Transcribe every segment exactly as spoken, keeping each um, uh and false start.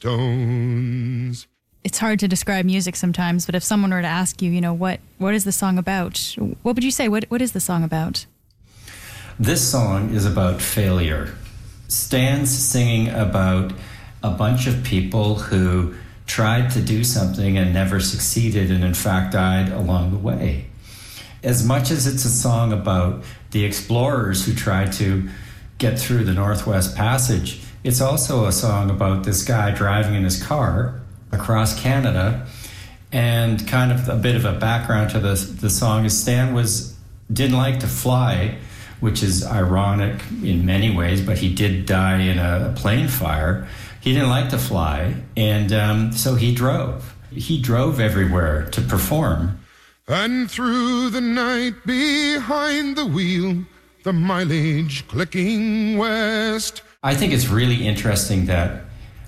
stones. It's hard to describe music sometimes, but if someone were to ask you, you know, what what is the song about? What would you say? What What is the song about? This song is about failure. Stan's singing about a bunch of people who tried to do something and never succeeded, and in fact died along the way. As much as it's a song about the explorers who tried to get through the Northwest Passage, it's also a song about this guy driving in his car across Canada. And kind of a bit of a background to the, the song is Stan was didn't like to fly, which is ironic in many ways, but he did die in a plane fire. He didn't like to fly, and um, so he drove. He drove everywhere to perform. And through the night behind the wheel, the mileage clicking west. I think it's really interesting that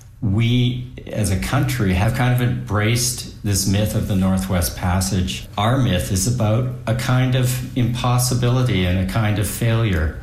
we as a country have kind of embraced this myth of the Northwest Passage. Our myth is about a kind of impossibility and a kind of failure.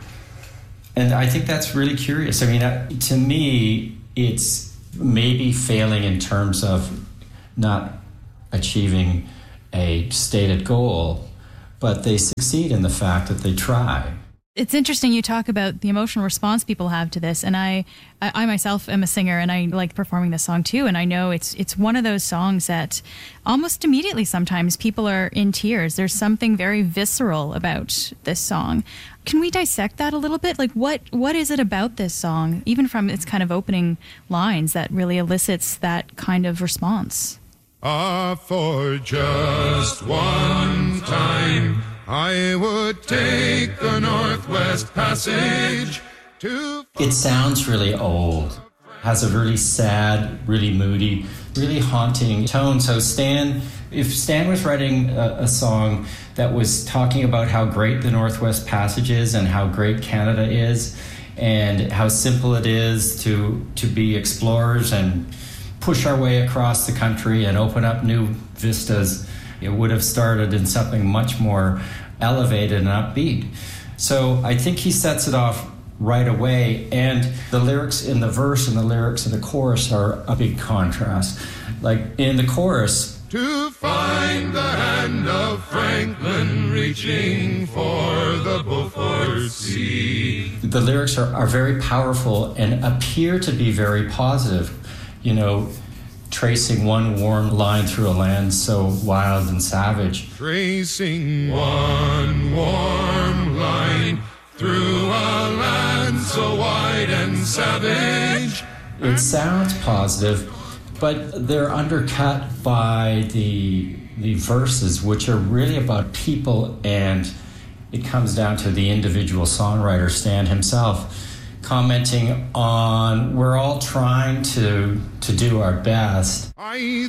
And I think that's really curious. I mean, to me, it's maybe failing in terms of not achieving a stated goal, but they succeed in the fact that they try. It's interesting you talk about the emotional response people have to this, and I, I, I myself am a singer, and I like performing this song too, and I know it's it's one of those songs that almost immediately sometimes people are in tears. There's something very visceral about this song. Can we dissect that a little bit? Like, what what is it about this song, even from its kind of opening lines, that really elicits that kind of response? Ah, for just one time I would take the Northwest Passage to... It sounds really old, has a really sad, really moody, really haunting tone. So Stan, if Stan was writing a, a song that was talking about how great the Northwest Passage is and how great Canada is and how simple it is to to be explorers and push our way across the country and open up new vistas, it would have started in something much more elevated and upbeat. So I think he sets it off right away, and the lyrics in the verse and the lyrics in the chorus are a big contrast. Like in the chorus, to find the hand of Franklin reaching for the Beaufort Sea. The lyrics are, are very powerful and appear to be very positive. You know, tracing one warm line through a land so wild and savage. Tracing one warm line through a land so wide and savage. It sounds positive, but they're undercut by the the verses, which are really about people, and it comes down to the individual songwriter, Stan himself, commenting on we're all trying to to do our best. I